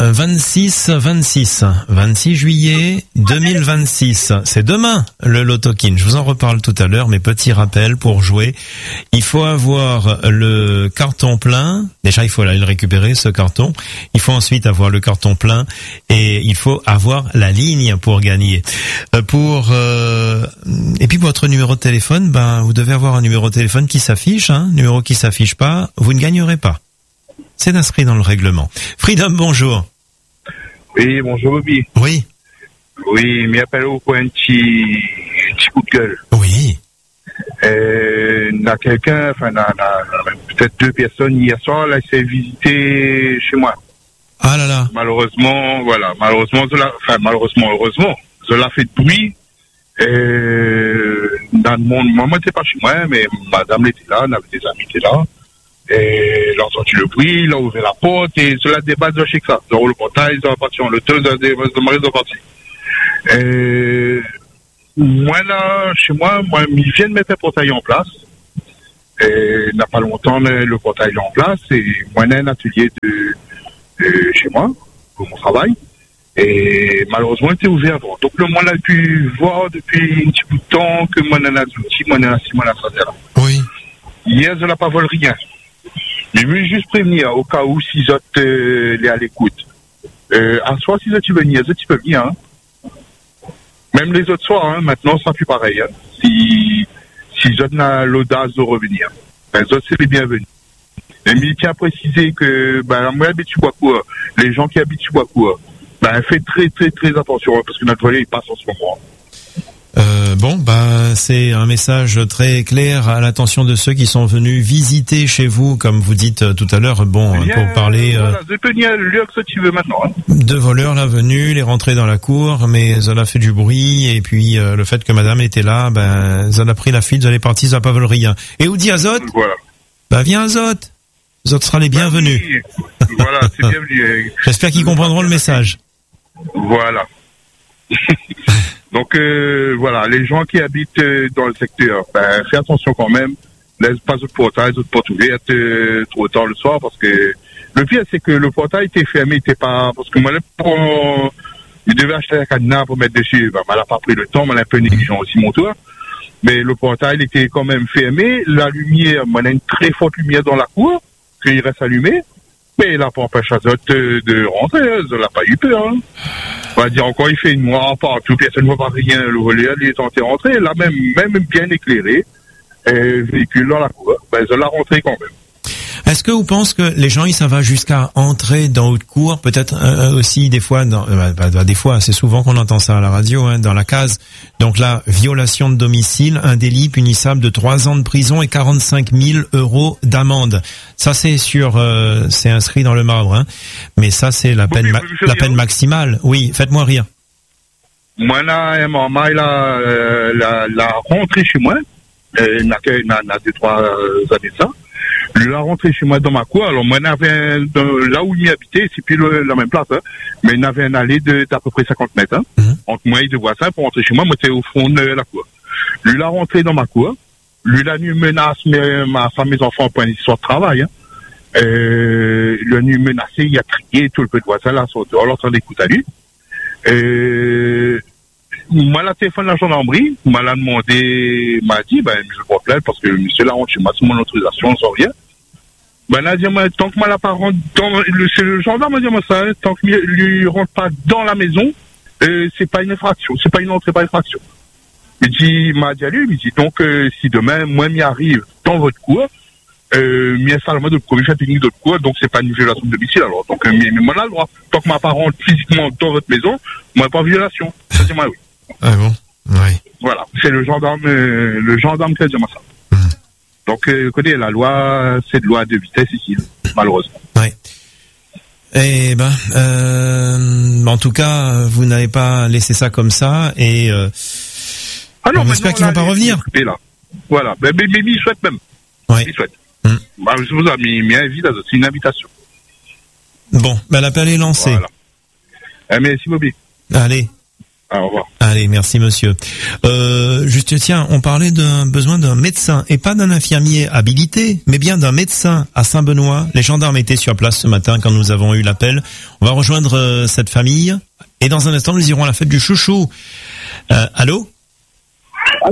26 juillet 2026. C'est demain, le Loto-Kin. Je vous en reparle tout à l'heure, mais petit rappel pour jouer. Il faut avoir le carton plein. Déjà, il faut aller le récupérer, ce carton. Il faut ensuite avoir le carton plein et il faut avoir la ligne pour gagner. Et puis, votre numéro de téléphone, vous devez avoir un numéro de téléphone qui s'affiche, numéro qui s'affiche pas, vous ne gagnerez pas. C'est inscrit dans le règlement. Freedom, bonjour.
Oui, bonjour Bobby.
Oui.
Oui, m'appelle pour un petit coup de gueule.
Oui.
N'a quelqu'un, peut-être 2 personnes hier soir, là, s'est visité chez moi.
Ah là là.
Malheureusement, heureusement, cela fait de bruit. Dans le monde, moi, c'est pas chez moi, mais madame était là, on avait des amis qui étaient là. Et ils ont entendu le bruit, ils ont ouvert la porte, et cela débat de chez ça. Ils ont le portail, ils ont parti, le deux, ils ont parti. Moi, là, chez moi, ils viennent mettre le portail en place. Et il n'y a pas longtemps, le portail est en place, et moi, j'ai un atelier de chez moi, pour mon travail. Et malheureusement, il était ouvert avant. Donc, le monde a pu voir depuis un petit bout de temps que moi, j'ai un outil, moi, j'ai un ciment à la là.
Oui.
Hier, je n'ai pas volé rien. Mais je veux juste prévenir, au cas où, si autres les à l'écoute. À soir, si tu veux venir, tu peux venir. Même les autres soirs, maintenant, ça plus pareil. Si autres n'a l'audace de revenir. Les autres, c'est les bienvenus. Mais il tient à préciser que, moi, j'habite sur Boiscourt. Les gens qui habitent sur Boiscourt, faites très, très, très attention, parce que notre volet, il passe en ce moment.
C'est un message très clair à l'attention de ceux qui sont venus visiter chez vous, comme vous dites tout à l'heure. Pour parler de voleurs là venus, les rentrer dans la cour, mais ça a fait du bruit et puis le fait que madame était là, ça a pris la fuite, ça est parti, ça n'a pas volé rien. Et où dit Azot?
Voilà.
Viens Azot. Azot sera les bienvenus.
Voilà, c'est bienvenu.
J'espère qu'ils comprendront le message.
Voilà. Donc voilà, les gens qui habitent dans le secteur, fais attention quand même. Laisse pas de portail, de portes ouvertes trop tard le soir, parce que le pire c'est que le portail était fermé, il était pas, parce que moi il devait acheter un cadenas pour mettre dessus. Elle n'a pas pris le temps, elle a un peu négligent aussi mon tour. Mais le portail était quand même fermé. La lumière, on a une très forte lumière dans la cour, qu'il reste allumé. Mais il n'a pas empêché les autres de rentrer, ça n'a pas eu peur. On va dire encore, il fait noir partout, personne ne voit pas rien, le volet, il est tenté de rentrer, là même bien éclairé, véhicule dans la cour, ça l'a rentré quand même.
Est-ce que vous pensez que les gens, ça va jusqu'à entrer dans haute cour, peut-être aussi des fois, des fois, c'est souvent qu'on entend ça à la radio, dans la case. Donc là, violation de domicile, un délit punissable de 3 ans de prison et 45 000 € d'amende. Ça c'est c'est inscrit dans le marbre, mais ça c'est la peine maximale. Oui, faites-moi rire.
Moi là, maman, la rentrée chez moi, il n'a 2-3 années ça. Lui a rentré chez moi dans ma cour. Alors moi, là où il m'y habitait, c'est plus la même place, mais il avait un allée d'à peu près 50 mètres, entre moi et deux voisins pour rentrer chez moi. Moi, j'étais au fond de la cour. Lui l'a rentré dans ma cour. Lui l'a nu menace ma femme, mes enfants pour une histoire de travail. Lui a nu menacé, il a crié, tout le peu de voisins là, on l'entend des coups à lui. Moi, la téléphone de la gendarmerie, m'a demandé, m'a dit, je vois plainte parce que monsieur la rentre chez moi, c'est mon autorisation, sans rien. Elle a dit, tant que moi la pas rentre c'est le gendarme m'a dit, ça, tant que lui rentre pas dans la maison, c'est pas une infraction, c'est pas une entrée par infraction. Il m'a dit à lui, il dit, donc, si demain, moi, m'y arrive dans votre cour, m'y installe moi de commission technique de cour, donc c'est pas une violation de domicile, alors. Donc, moi, là, le droit, tant que ma pas rentre physiquement dans votre maison, moi, pas violation. Ça, c'est moi, oui.
Ah bon? Oui.
Voilà, c'est le gendarme qui a dit moi ça. Donc, écoutez, la loi, c'est de loi de vitesse ici, malheureusement.
Oui. En tout cas, vous n'avez pas laissé ça comme ça, et on espère qu'ils vont pas revenir.
Là. Voilà, mais il souhaite même.
Oui.
Il souhaite. Je vous ai mis un vide, c'est une invitation.
Bon, l'appel est lancé.
Voilà. Merci, Bobby.
Allez.
Au revoir.
Allez, merci monsieur. Juste tiens, on parlait d'un besoin d'un médecin et pas d'un infirmier habilité, mais bien d'un médecin à Saint-Benoît. Les gendarmes étaient sur place ce matin quand nous avons eu l'appel. On va rejoindre cette famille et dans un instant nous irons à la fête du chouchou. Allô ?
Allô ?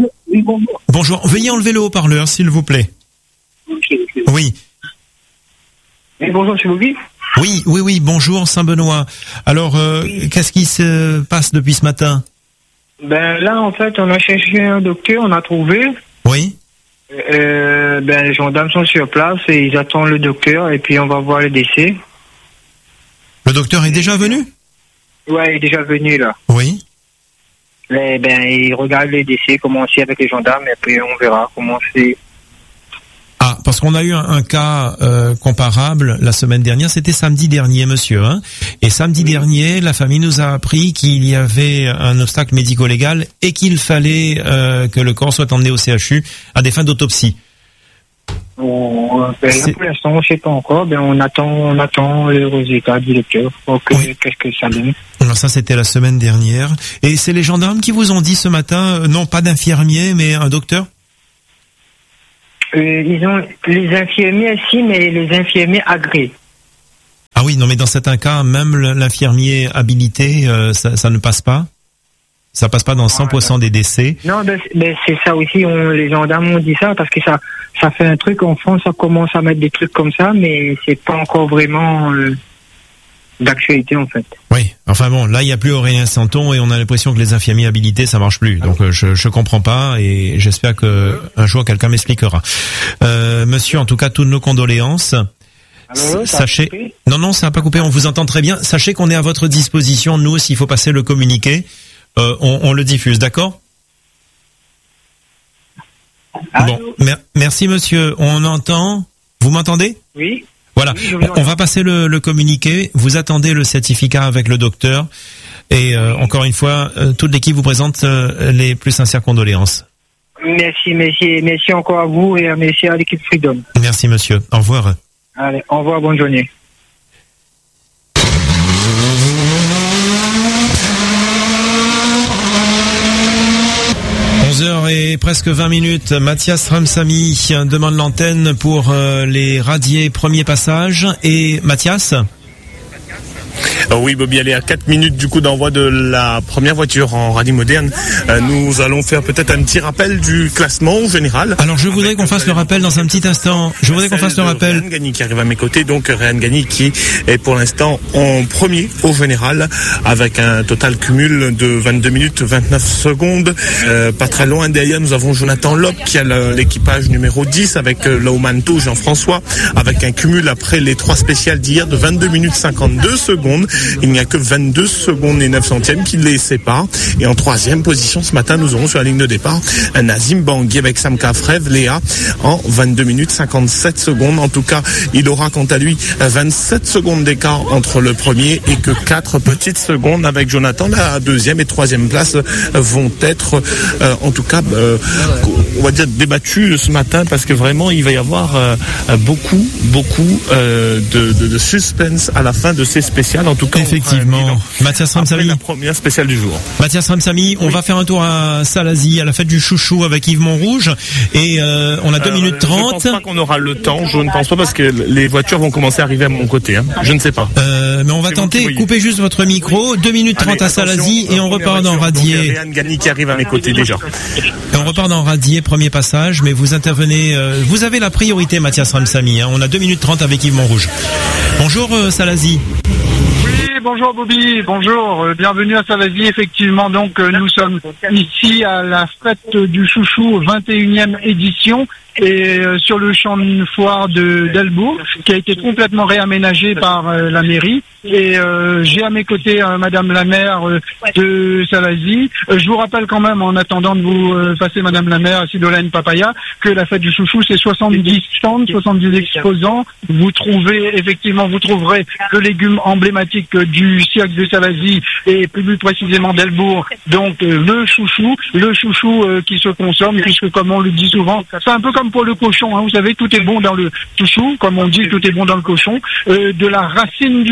Oui, bonjour.
Bonjour. Veuillez enlever le haut-parleur, s'il vous plaît. Oui.
Oui, bonjour, c'est Bobby.
Oui, bonjour Saint-Benoît. Alors, qu'est-ce qui se passe depuis ce matin ?
Ben là, en fait, on a cherché un docteur, on a trouvé.
Oui.
Les gendarmes sont sur place et ils attendent le docteur et puis on va voir le décès.
Le docteur est déjà venu ?
Ouais, il est déjà venu là.
Oui.
Mais, il regarde les décès, comment c'est avec les gendarmes et puis on verra comment c'est.
Ah, parce qu'on a eu un cas comparable la semaine dernière, c'était samedi dernier, monsieur. Hein, et samedi dernier, la famille nous a appris qu'il y avait un obstacle médico-légal et qu'il fallait que le corps soit emmené au CHU à des fins d'autopsie.
Là, pour l'instant, on ne sait pas encore. On attend les résultats du docteur. Qu'est-ce que ça donne ?
Alors ça, c'était la semaine dernière. Et c'est les gendarmes qui vous ont dit ce matin, non pas d'infirmier, mais un docteur ?
Ils ont les infirmiers ici, mais les infirmiers agréés.
Ah oui, non, mais dans certains cas, même l'infirmier habilité, ça ne passe pas. Ça passe pas dans 100% des décès.
Non, mais c'est ça aussi. Les gendarmes ont dit ça parce que ça fait un truc en France. Ça commence à mettre des trucs comme ça, mais c'est pas encore vraiment d'actualité en fait.
Oui, enfin bon, là il y a plus Aurélien Santon et on a l'impression que les infirmiers habilités ça marche plus. Donc je comprends pas et j'espère que un jour quelqu'un m'expliquera. Monsieur, en tout cas toutes nos condoléances. Sachez, non, ça n'a pas coupé, on vous entend très bien. Sachez qu'on est à votre disposition. Nous, s'il faut passer le communiqué, on le diffuse, d'accord ? Bon, merci monsieur. On entend. Vous m'entendez ?
Oui.
Voilà,
oui,
on va passer le communiqué, vous attendez le certificat avec le docteur et encore une fois, toute l'équipe vous présente les plus sincères condoléances.
Merci encore à vous et merci à l'équipe Freedom.
Merci monsieur, au revoir.
Allez, au revoir, bonne journée.
Et presque 20 minutes, Mathias Ramsamy demande l'antenne pour les radiers premier passage. Et Mathias ?
Oui, Bobby, elle est à 4 minutes du coup d'envoi de la première voiture en rallye moderne. Nous allons faire peut-être un petit rappel du classement général.
Alors je voudrais qu'on fasse le rappel dans un petit instant. Je voudrais qu'on fasse le rappel.
Réan Gagny qui arrive à mes côtés, donc Réan Gagny qui est pour l'instant en premier au général avec un total cumul de 22 minutes 29 secondes. Pas très loin derrière, nous avons Jonathan Lopp qui a l'équipage numéro 10 avec Laumanto Jean-François avec un cumul après les 3 spéciales d'hier de 22 minutes 52 secondes. Il n'y a que 22 secondes et 9 centièmes qui les séparent. Et en 3e position ce matin, nous aurons sur la ligne de départ un Nazim Bangui avec Sam Kafrev, Léa en 22 minutes 57 secondes. En tout cas, il aura quant à lui 27 secondes d'écart entre le premier et que 4 petites secondes avec Jonathan. La 2e et 3e place vont être en tout cas on va dire débattues ce matin parce que vraiment il va y avoir beaucoup de suspense à la fin de ces spéciales. En tout cas,
effectivement. Mathias Ramsamy,
la première spéciale du jour.
Mathias Ramsamy, on va faire un tour à Salazie, à la fête du chouchou avec Yves Montrouge et on a 2 minutes 30.
Je ne pense pas qu'on aura le temps, je ne pense pas parce que les voitures vont commencer à arriver à mon côté. Hein. Je ne sais pas.
Mais on va tenter, coupez juste votre micro, 2 minutes 30 à Salazie et on repart dans Radier.
Réan Gagny qui arrive à mes côtés déjà.
Et on repart dans Radier, premier passage, mais vous intervenez, vous avez la priorité Mathias Ramsamy, hein. On a 2 minutes 30 avec Yves Montrouge. Bonjour Salazie.
Bonjour Bobby, bonjour, bienvenue à Salazie. Effectivement, donc nous sommes ici à la fête du chouchou 21e édition et sur le champ de foire de Delbourg qui a été complètement réaménagé par la mairie. Et j'ai à mes côtés Madame la maire de Salazie. Je vous rappelle quand même, en attendant de vous passer Madame la maire, Sidolène Papaya, que la fête du chouchou c'est 70 stands, 70 exposants. Vous trouverez le légume emblématique du cirque de Salazie et plus précisément Delbourg. Donc le chouchou qui se consomme, puisque comme on le dit souvent, c'est un peu comme pour le cochon, hein, vous savez, tout est bon dans le chouchou, comme on dit, tout est bon dans le cochon. De la racine du chouchou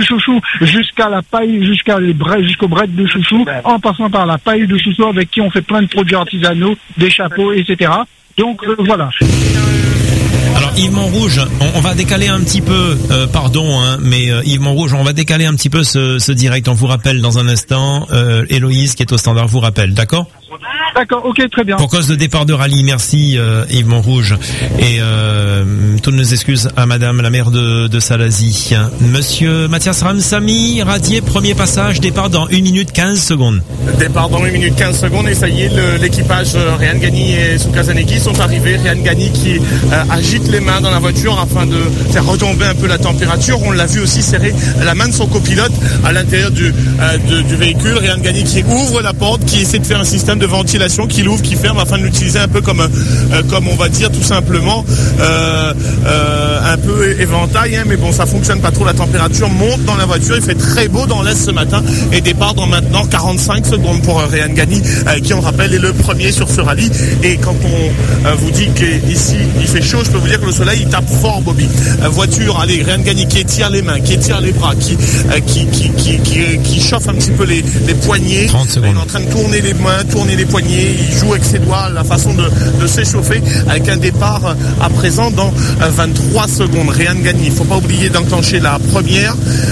jusqu'à la paille, jusqu'au bread de chouchou, en passant par la paille de chouchou avec qui on fait plein de produits artisanaux, des chapeaux, etc. Donc voilà.
Alors Yves Montrouge, on va décaler un petit peu, pardon, mais Yves Montrouge, on va décaler un petit peu ce direct. On vous rappelle dans un instant, Héloïse qui est au standard vous rappelle, d'accord ?
D'accord, ok, très bien.
Pour cause de départ de rallye, merci Yves Montrouge. Et toutes nos excuses à Madame la maire de Salazie. Monsieur Mathias Ramsamy, Radier, premier passage, départ dans 1 minute 15 secondes.
Départ dans 1 minute 15 secondes et ça y est, l'équipage Ryan Gagny et Soukazaneki sont arrivés. Ryan Gagny qui agite les mains dans la voiture afin de faire retomber un peu la température. On l'a vu aussi serrer la main de son copilote à l'intérieur du véhicule. Ryan Gagny qui ouvre la porte, qui essaie de faire un système de ventilation, qui l'ouvre, qui ferme afin de l'utiliser un peu comme on va dire tout simplement un peu éventail, mais bon, ça fonctionne pas trop. La température monte dans la voiture, il fait très beau dans l'Est ce matin et départ dans maintenant 45 secondes pour Ryan Gagny qui, on le rappelle, est le premier sur ce rallye. Et quand on vous dit qu'ici il fait chaud, je peux vous dire que le soleil il tape fort, Bobby. Voiture, allez, Ryan Gagny qui étire les mains, qui étire les bras, qui chauffe un petit peu les poignets.
30 secondes.
Il est en train de tourner les mains, tourner les poignets, il joue avec ses doigts la façon de s'échauffer avec un départ à présent dans 23 secondes. Ryan Gagny, il ne faut pas oublier d'enclencher la première.